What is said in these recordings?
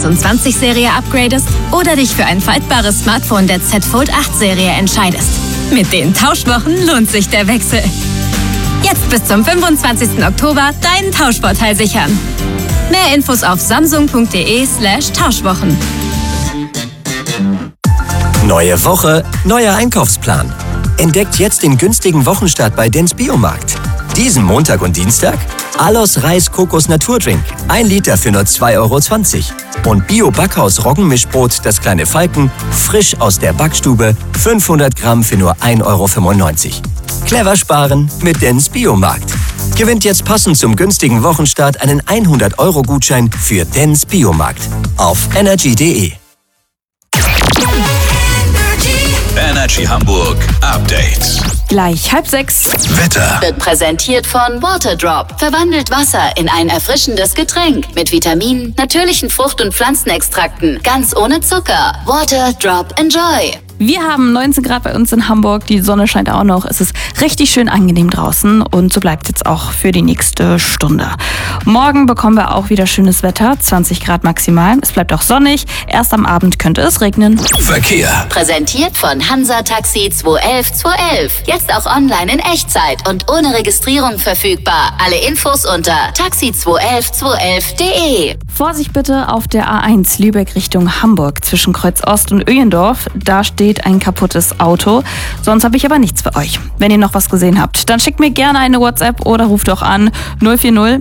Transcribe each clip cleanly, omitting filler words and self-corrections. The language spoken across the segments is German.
S26-Serie upgradest oder dich für ein faltbares Smartphone der Z Fold 8-Serie entscheidest. Mit den Tauschwochen lohnt sich der Wechsel. Jetzt bis zum 25. Oktober deinen Tauschvorteil sichern. Mehr Infos auf samsung.de/Tauschwochen. Neue Woche, neuer Einkaufsplan. Entdeckt jetzt den günstigen Wochenstart bei Dens Biomarkt. Diesen Montag und Dienstag Alos Reis Kokos Naturdrink. 1 Liter für nur 2,20 €. Und Bio-Backhaus Roggenmischbrot, das kleine Falken, frisch aus der Backstube, 500 Gramm für nur 1,95 €. Clever sparen mit Dens Biomarkt. Gewinnt jetzt passend zum günstigen Wochenstart einen 100-€-Gutschein für Dens Biomarkt auf energy.de. Energy Hamburg Update. Gleich 5:30. Wetter. Wird präsentiert von Waterdrop. Verwandelt Wasser in ein erfrischendes Getränk mit Vitaminen, natürlichen Frucht- und Pflanzenextrakten, ganz ohne Zucker. Waterdrop Enjoy. Wir haben 19 Grad bei uns in Hamburg, die Sonne scheint auch noch. Es ist richtig schön angenehm draußen und so bleibt es jetzt auch für die nächste Stunde. Morgen bekommen wir auch wieder schönes Wetter, 20 Grad maximal. Es bleibt auch sonnig, erst am Abend könnte es regnen. Verkehr. Präsentiert von Hansa Taxi 211 211. Jetzt auch online in Echtzeit und ohne Registrierung verfügbar. Alle Infos unter taxi211 211.de. Vorsicht bitte auf der A1 Lübeck Richtung Hamburg zwischen Kreuz Ost und Öhendorf. Da steht ein kaputtes Auto. Sonst habe ich aber nichts für euch. Wenn ihr noch was gesehen habt, dann schickt mir gerne eine WhatsApp oder ruft doch an 040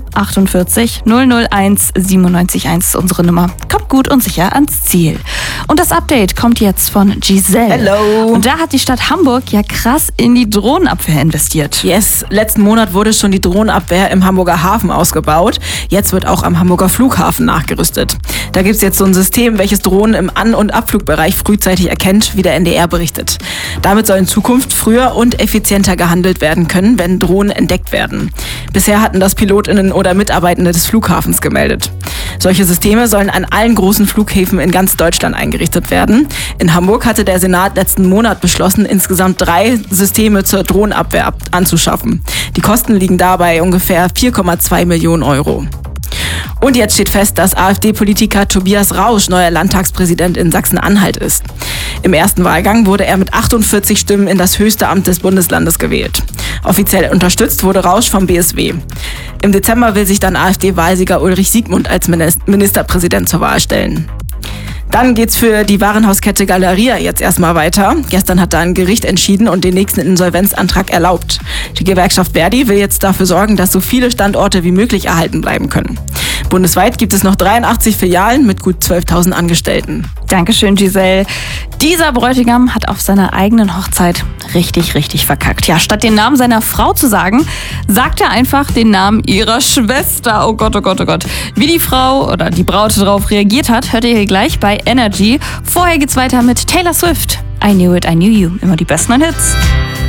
48 001 97 1 ist unsere Nummer. Kommt gut und sicher ans Ziel. Und das Update kommt jetzt von Giselle. Hello. Und da hat die Stadt Hamburg ja krass in die Drohnenabwehr investiert. Yes, letzten Monat wurde schon die Drohnenabwehr im Hamburger Hafen ausgebaut. Jetzt wird auch am Hamburger Flughafen nachgerüstet. Da gibt es jetzt so ein System, welches Drohnen im An- und Abflugbereich frühzeitig erkennt, wie der NDR berichtet. Damit soll in Zukunft früher und effizienter gehandelt werden können, wenn Drohnen entdeckt werden. Bisher hatten das PilotInnen oder Mitarbeitende des Flughafens gemeldet. Solche Systeme sollen an allen großen Flughäfen in ganz Deutschland eingerichtet werden. In Hamburg hatte der Senat letzten Monat beschlossen, insgesamt 3 Systeme zur Drohnenabwehr anzuschaffen. Die Kosten liegen dabei ungefähr 4,2 Millionen €. Und jetzt steht fest, dass AfD-Politiker Tobias Rausch neuer Landtagspräsident in Sachsen-Anhalt ist. Im ersten Wahlgang wurde er mit 48 Stimmen in das höchste Amt des Bundeslandes gewählt. Offiziell unterstützt wurde Rausch vom BSW. Im Dezember will sich dann AfD-Wahlsieger Ulrich Siegmund als Ministerpräsident zur Wahl stellen. Dann geht's für die Warenhauskette Galeria jetzt erstmal weiter. Gestern hat da ein Gericht entschieden und den nächsten Insolvenzantrag erlaubt. Die Gewerkschaft Verdi will jetzt dafür sorgen, dass so viele Standorte wie möglich erhalten bleiben können. Bundesweit gibt es noch 83 Filialen mit gut 12.000 Angestellten. Dankeschön, Giselle. Dieser Bräutigam hat auf seiner eigenen Hochzeit richtig verkackt. Ja, statt den Namen seiner Frau zu sagen, sagt er einfach den Namen ihrer Schwester. Oh Gott, oh Gott, oh Gott. Wie die Frau oder die Braut darauf reagiert hat, hört ihr hier gleich bei Energy. Vorher geht's weiter mit Taylor Swift. I Knew It, I Knew You. Immer die besten Hits.